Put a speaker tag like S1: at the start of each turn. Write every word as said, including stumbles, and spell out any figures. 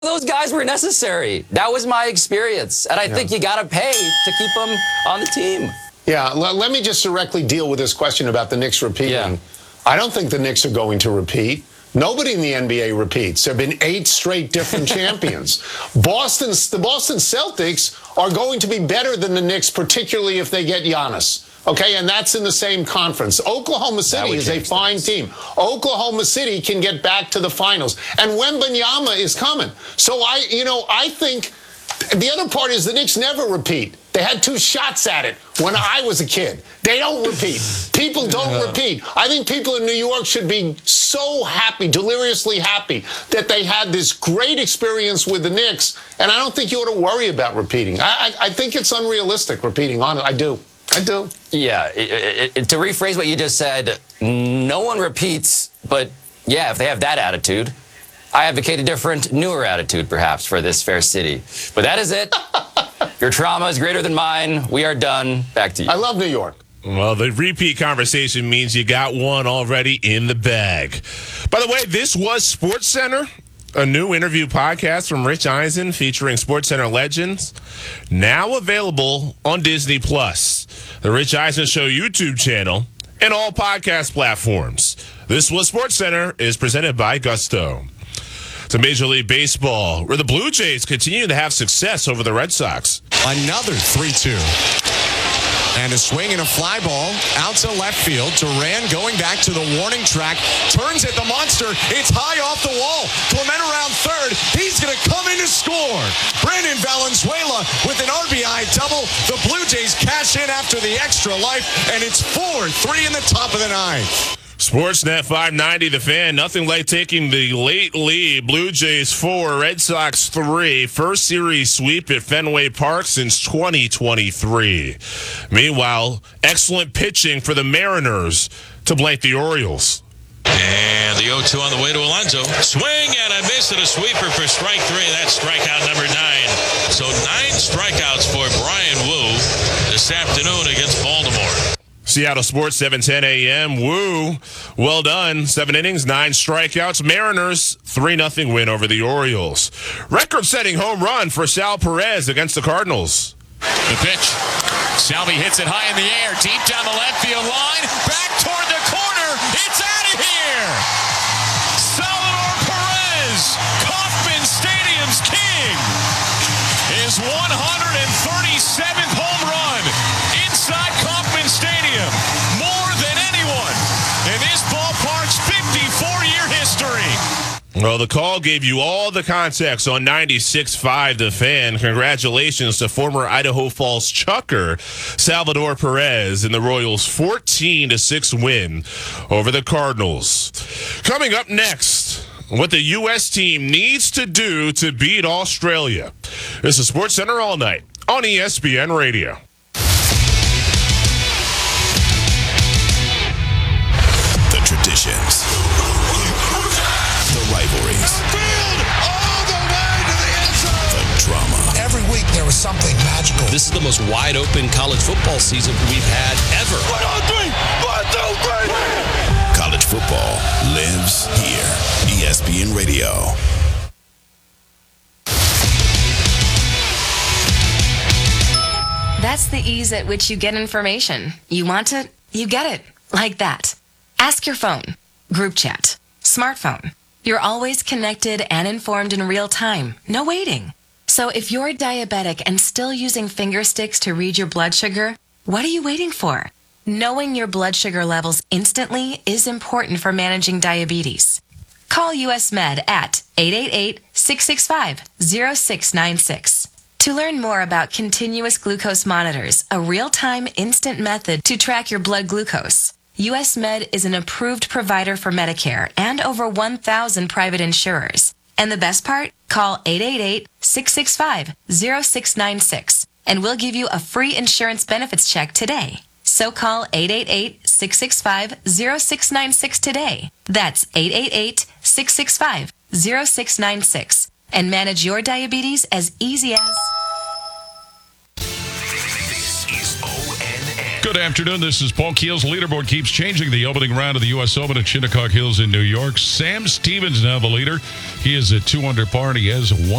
S1: those guys were necessary. That was my experience. And I yeah. think you got to pay to keep them on the team.
S2: Yeah, l- let me just directly deal with this question about the Knicks repeating. Yeah. I don't think the Knicks are going to repeat. Nobody in the N B A repeats. There have been eight straight different champions. Boston's, the Boston Celtics are going to be better than the Knicks, particularly if they get Giannis. Okay, and that's in the same conference. Oklahoma City is a fine things. team. Oklahoma City can get back to the finals. And Wembanyama is coming. So, I, you know, I think the other part is the Knicks never repeat. They had two shots at it when I was a kid. They don't repeat. People don't yeah. repeat. I think people in New York should be so happy, deliriously happy, that they had this great experience with the Knicks. And I don't think you ought to worry about repeating. I, I, I think it's unrealistic repeating on it. I do. I do.
S1: Yeah. It, it, to rephrase what you just said, no one repeats. But, yeah, if they have that attitude, I advocate a different, newer attitude, perhaps, for this fair city. But that is it. Your trauma is greater than mine. We are done. Back to you.
S2: I love New York.
S3: Well, the repeat conversation means you got one already in the bag. By the way, this was SportsCenter, a new interview podcast from Rich Eisen featuring SportsCenter legends, now available on Disney Plus, the Rich Eisen Show YouTube channel, and all podcast platforms. This was SportsCenter is presented by Gusto. To Major League Baseball, where the Blue Jays continue to have success over the Red Sox.
S4: Another three two. And a swing and a fly ball out to left field. Duran going back to the warning track. Turns at the monster. It's high off the wall. Clement around third. He's going to come in to score. Brandon Valenzuela with an R B I double. The Blue Jays cash in after the extra life. And it's four three in the top of the ninth.
S3: Sportsnet five ninety, The Fan. Nothing like taking the late lead. Blue Jays four, Red Sox three. First series sweep at Fenway Park since twenty twenty-three. Meanwhile, excellent pitching for the Mariners to blank the Orioles.
S5: And the oh two on the way to Alonso. Swing and a miss and a sweeper for strike three. That's strikeout number nine. So nine strikeouts for Brian Wu this afternoon against Baltimore.
S3: Seattle Sports, seven ten a.m. Woo, well done. Seven innings, nine strikeouts. Mariners, three nothing win over the Orioles. Record-setting home run for Sal Perez against the Cardinals.
S6: The pitch. Salvi hits it high in the air, deep down the left field line. Back toward the corner. It's out of here. Salvador Perez, Kauffman Stadium's king, his one hundred thirty-seventh home run inside Kauffman Stadium. More than anyone in this ballpark's fifty-four-year history.
S3: Well, the call gave you all the context on ninety-six point five The Fan. Congratulations to former Idaho Falls Chucker Salvador Perez in the Royals' fourteen to six win over the Cardinals. Coming up next, what the U S team needs to do to beat Australia. This is SportsCenter All Night on E S P N Radio.
S7: The traditions, the rivalries,
S8: all the way to the end zone.
S7: the drama.
S8: Every week there was something magical.
S9: This is the most wide-open college football season we've had ever.
S8: One, two, three. One, two, three.
S7: College football lives here. E S P N Radio.
S10: That's the ease at which you get information. You want it, you get it. Like that. Ask your phone. Group chat. Smartphone. You're always connected and informed in real time. No waiting. So if you're diabetic and still using finger sticks to read your blood sugar, what are you waiting for? Knowing your blood sugar levels instantly is important for managing diabetes. Call U S Med at eight eight eight, six six five, zero six nine six. To learn more about continuous glucose monitors, a real-time instant method to track your blood glucose, U S Med is an approved provider for Medicare and over one thousand private insurers. And the best part? Call eight eight eight, six six five, zero six nine six and we'll give you a free insurance benefits check today. So call eight eight eight, six six five, zero six nine six today. That's eight eight eight, six six five, zero six nine six and manage your diabetes as easy as...
S11: Good afternoon. This is Paul Keels. Leaderboard keeps changing. The opening round of the U S Open at Shinnecock Hills in New York. Sam Stevens now the leader. He is at two under par, and he has one.